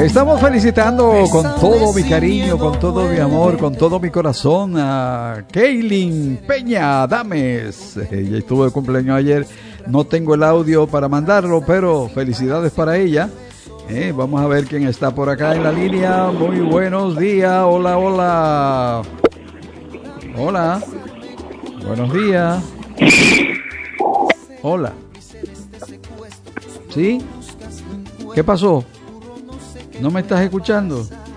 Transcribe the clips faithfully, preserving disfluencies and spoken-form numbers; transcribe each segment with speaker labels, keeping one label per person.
Speaker 1: Estamos felicitando con todo mi cariño, con todo mi amor, con todo mi corazón a Kaylin Peña Dames. Ella estuvo de cumpleaños ayer. No tengo el audio para mandarlo, pero felicidades para ella. Eh, vamos a ver quién está por acá en la línea. Muy buenos días. Hola, hola. Hola. Buenos días. Hola. ¿Sí? ¿Qué pasó? ¿No me estás escuchando?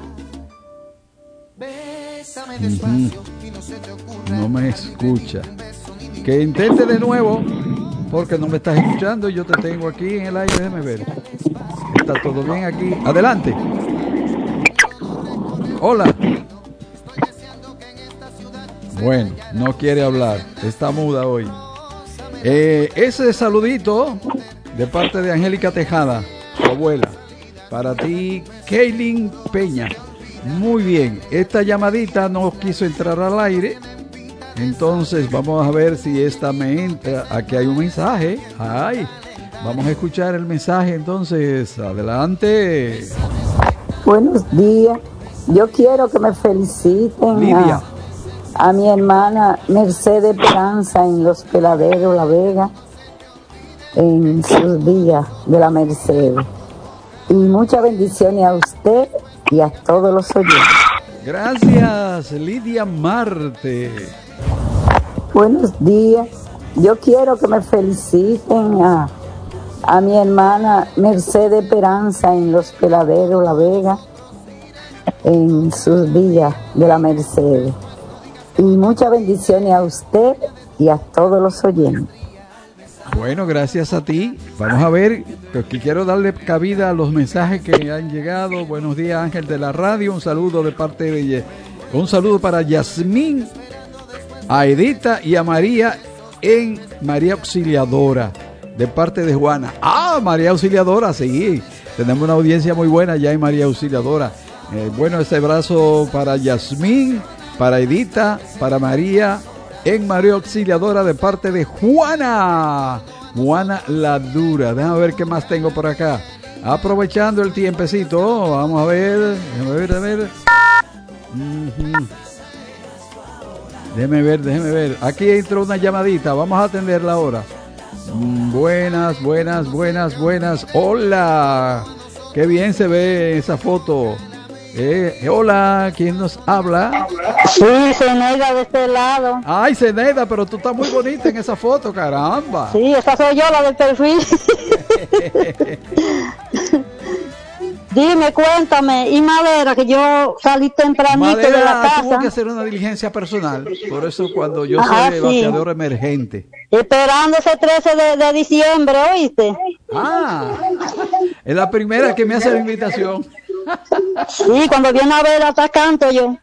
Speaker 1: Uh-huh. No me escucha. Que intente de nuevo, porque no me estás escuchando. Yo te tengo aquí en el aire. Déjame ver. Está todo bien aquí. Adelante. Hola. Bueno, no quiere hablar. Está muda hoy. Eh, ese saludito de parte de Angélica Tejada, su abuela. Para ti, Kaylin Peña. Muy bien. Esta llamadita no quiso entrar al aire. Entonces vamos a ver si esta me entra. Aquí hay un mensaje. Ay, vamos a escuchar el mensaje entonces. Adelante.
Speaker 2: Buenos días. Yo quiero que me feliciten
Speaker 1: Lidia.
Speaker 2: A, a mi hermana Mercedes Esperanza en Los Peladeros, La Vega, en sus días de la Mercedes. Y muchas bendiciones a usted y a todos los oyentes.
Speaker 1: Gracias, Lidia Marte.
Speaker 2: Buenos días. Yo quiero que me feliciten a, a mi hermana Mercedes Esperanza en Los Peladeros, La Vega, en sus días de la Mercedes. Y muchas bendiciones a usted y a todos los oyentes.
Speaker 1: Bueno, gracias a ti. Vamos a ver, que quiero darle cabida a los mensajes que han llegado. Buenos días, Ángel de la Radio. Un saludo de parte de... Un saludo para Yasmín, a Edita y a María en María Auxiliadora, de parte de Juana. Ah, María Auxiliadora, sí. Tenemos una audiencia muy buena ya en María Auxiliadora. Eh, bueno, este abrazo para Yasmín, para Edita, para María en María Auxiliadora de parte de Juana. Juana la Dura. Déjame ver qué más tengo por acá. Aprovechando el tiempecito, vamos a ver, déjame ver, déjame ver. Uh-huh. Déjeme ver, déjeme ver. Aquí entró una llamadita, vamos a atenderla ahora. Mm, buenas, buenas, buenas, buenas. Hola. Qué bien se ve esa foto. Eh, hola, ¿quién nos habla?
Speaker 3: Sí, Zeneida de este lado.
Speaker 1: Ay, Zeneida, pero tú estás muy bonita en esa foto, caramba.
Speaker 3: Sí, esa soy yo, la del perfil. Dime, cuéntame, y Madera, que yo salí tempranito
Speaker 1: Madera
Speaker 3: de la casa.
Speaker 1: tuvo que hacer una diligencia personal, por eso cuando yo
Speaker 3: Ajá,
Speaker 1: soy
Speaker 3: sí.
Speaker 1: bateador emergente.
Speaker 3: Esperando ese trece de, de diciembre, ¿oíste?
Speaker 1: Ah, es la primera que me hace la invitación.
Speaker 3: Sí, cuando viene a ver hasta canto yo.